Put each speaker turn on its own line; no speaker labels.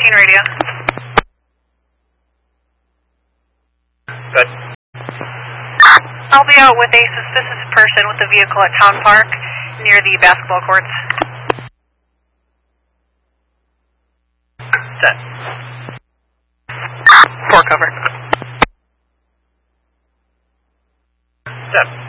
14 radio.
Good.
I'll be out with a suspicious person with a vehicle at Town Park near the basketball courts.
Set.
4 cover.
Set.